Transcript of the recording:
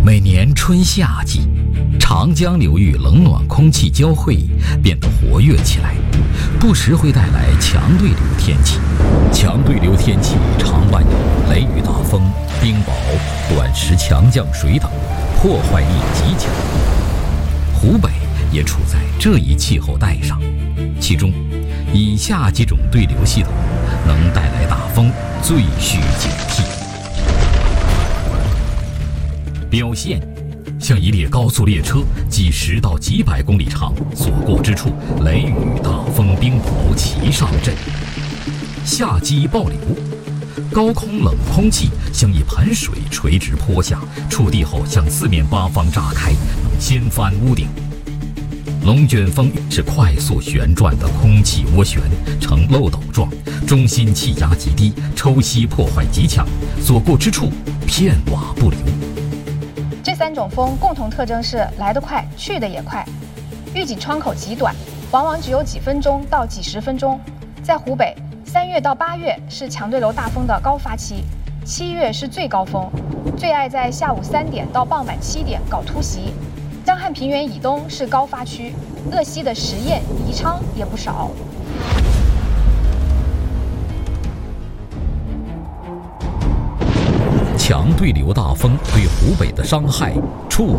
每年春夏季，长江流域冷暖空气交汇，变得活跃起来，不时会带来强对流天气。强对流天气常伴有雷雨大风、冰雹、短时强降水等，破坏力极强。湖北也处在这一气候带上，其中以下几种对流系统能带来大风，最需警惕。表现像一列高速列车，几十到几百公里长，所过之处雷雨、大风、冰雹齐上阵。下击暴流，高空冷空气像一盆水垂直泼下，触地后向四面八方炸开，能掀翻屋顶。龙卷风是快速旋转的空气涡旋，呈漏斗状，中心气压极低，抽吸破坏极强，所过之处片瓦不留。 这3种风共同特征是来得快，去得也快，预警窗口极短，往往只有几分钟到几十分钟。在湖北，3月到8月是强对流大风的高发期，7月是最高峰，最爱在下午3点到傍晚7点搞突袭。江汉平原以东是高发区，鄂西的十堰、宜昌也不少。 强对流大风对湖北的伤害触